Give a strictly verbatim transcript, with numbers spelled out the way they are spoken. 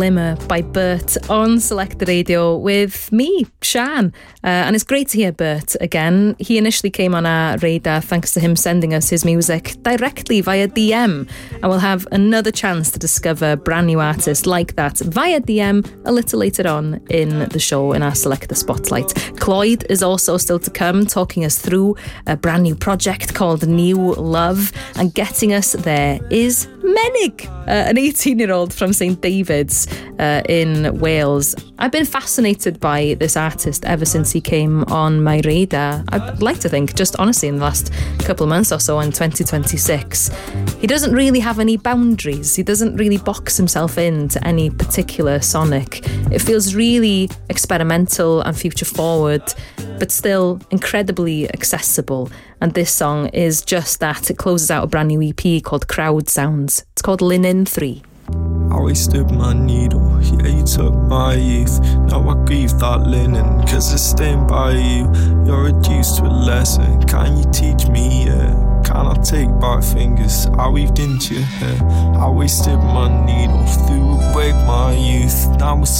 Glimmer by Bert on Selected Radio with me, Shan. Uh, and it's great to hear Bert again. He initially came on our radar thanks to him sending us his music directly via D M. And we'll have another chance to discover brand new artists like that via D M a little later on in the show in our Selector Spotlight. Cloyd is also still to come, talking us through a brand new project called New Love. And getting us there is Menig, uh, an eighteen-year-old from Saint David's uh, in Wales. I've been fascinated by this artist ever since he came on my radar. I'd like to think, just honestly, in the last couple of months or so in twenty twenty-six. He doesn't really have any boundaries. He doesn't really box himself into any particular sonic. It feels really experimental and future-forward, but still incredibly accessible. And this song is just that. It closes out a brand new E P called Crowd Sounds. It's called Linen three. I wasted my needle, yeah, you took my youth. Now I grieve that linen, cause it's stained by you. You're reduced to a lesson, can you teach me, yeah? Can I take back fingers I weaved into your hair? I wasted my needle, threw away my youth. Now it's